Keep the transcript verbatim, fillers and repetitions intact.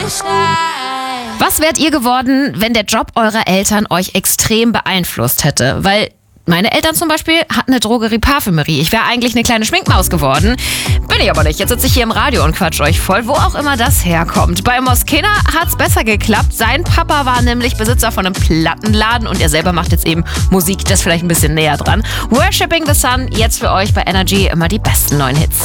Was wärt ihr geworden, wenn der Job eurer Eltern euch extrem beeinflusst hätte? Weil meine Eltern zum Beispiel hatten eine Drogerie Parfümerie. Ich wäre eigentlich eine kleine Schminkmaus geworden. Bin ich aber nicht. Jetzt sitze ich hier im Radio und quatsch euch voll, wo auch immer das herkommt. Bei Moskena hat's besser geklappt. Sein Papa war nämlich Besitzer von einem Plattenladen und er selber macht jetzt eben Musik. Das ist vielleicht ein bisschen näher dran. Worshipping the Sun, jetzt für euch bei Energy immer die besten neuen Hits.